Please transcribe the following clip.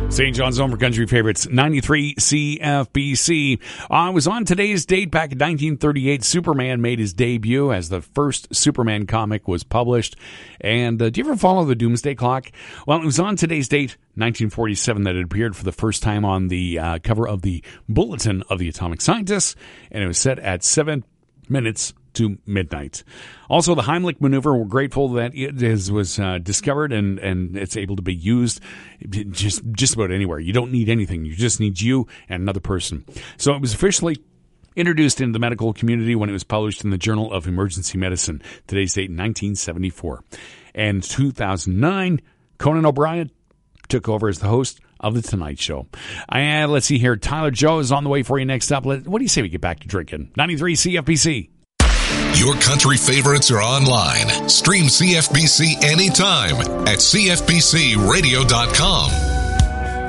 St. John's Home for Country Favorites, 93 CFBC. It was on today's date back in 1938. Superman made his debut as the first Superman comic was published. And do you ever follow the Doomsday Clock? Well, it was on today's date, 1947, that it appeared for the first time on the cover of the Bulletin of the Atomic Scientists. And it was set at 7 minutes to midnight. Also, the Heimlich maneuver, we're grateful that it was discovered and it's able to be used just about anywhere. You don't need anything. You just need you and another person. So it was officially introduced into the medical community when it was published in the Journal of Emergency Medicine. Today's date, 1974. And 2009, Conan O'Brien took over as the host of The Tonight Show. Let's see here. Tyler Joe is on the way for you next up. What do you say we get back to drinking? 93 CFBC. Your country favorites are online. Stream CFBC anytime at CFBCRadio.com.